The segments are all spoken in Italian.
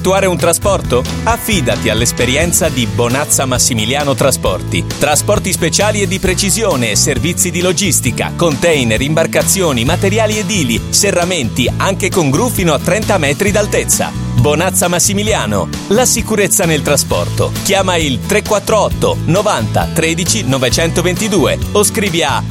Effettuare un trasporto? Affidati all'esperienza di Bonazza Massimiliano Trasporti. Trasporti speciali e di precisione, servizi di logistica, container, imbarcazioni, materiali edili, serramenti, anche con gru fino a 30 metri d'altezza. Bonazza Massimiliano, la sicurezza nel trasporto. Chiama il 348 90 13 922 o scrivi a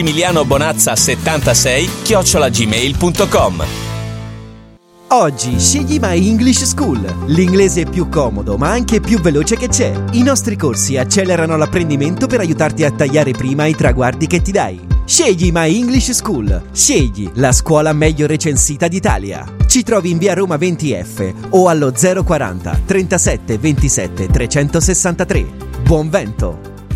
massimilianobonazza76@gmail.com. Oggi scegli My English School, l'inglese più comodo ma anche più veloce che c'è. I nostri corsi accelerano l'apprendimento per aiutarti a tagliare prima i traguardi che ti dai. Scegli My English School, scegli la scuola meglio recensita d'Italia. Ci trovi in via Roma 20F o allo 040 37 27 363. Buon vento!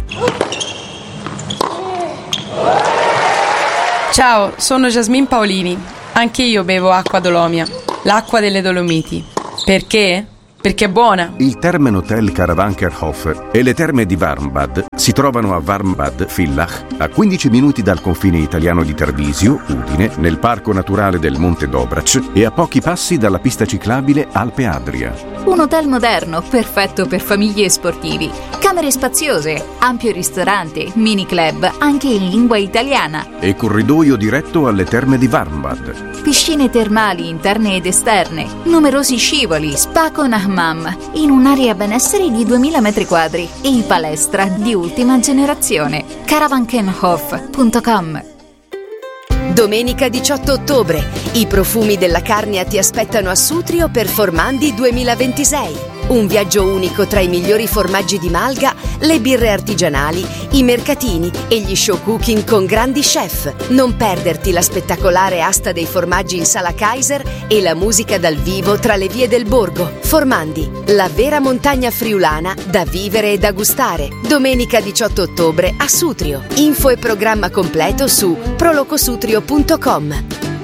Ciao, sono Jasmine Paolini. Anche io bevo acqua Dolomia, l'acqua delle Dolomiti. Perché? Perché è buona. Il Termen Hotel Karawankerhof e le terme di Warmbad si trovano a Warmbad Villach, a 15 minuti dal confine italiano di Tarvisio, Udine, nel parco naturale del Monte Dobrac e a pochi passi dalla pista ciclabile Alpe Adria. Un hotel moderno, perfetto per famiglie e sportivi. Camere spaziose, ampio ristorante, mini club, anche in lingua italiana. E corridoio diretto alle terme di Warmbad. Piscine termali interne ed esterne, numerosi scivoli, spa con hammam, in un'area benessere di 2000 metri quadri e palestra di ultima generazione. Karawankenhof.com. Domenica 18 ottobre, i profumi della Carnia ti aspettano a Sutrio per Formandi 2026. Un viaggio unico tra i migliori formaggi di Malga, le birre artigianali, i mercatini e gli show cooking con grandi chef. Non perderti la spettacolare asta dei formaggi in Sala Kaiser e la musica dal vivo tra le vie del borgo. Formandi, la vera montagna friulana da vivere e da gustare. Domenica 18 ottobre a Sutrio. Info e programma completo su prolocosutrio.com.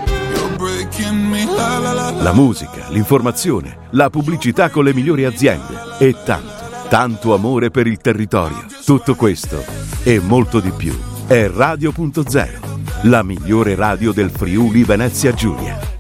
La musica, l'informazione, la pubblicità con le migliori aziende e tanto amore per il territorio. Tutto questo e molto di più è Radio.0, la migliore radio del Friuli Venezia Giulia.